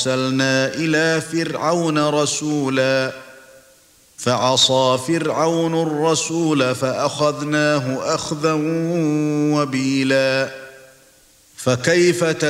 أَرْسَلْنَا إِلَى فِرْعَوْنَ رَسُولًا فَعَصَى فِرْعَوْنُ الرَّسُولَ فَأَخَذْنَاهُ أَخْذًا وَبِيلًا فَكَيْفَ